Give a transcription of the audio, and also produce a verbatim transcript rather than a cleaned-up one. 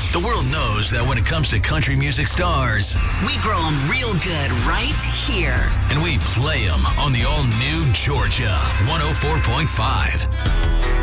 The world knows that when it comes to country music stars, we grow them real good right here. And we play them on the all-new Georgia one oh four point five.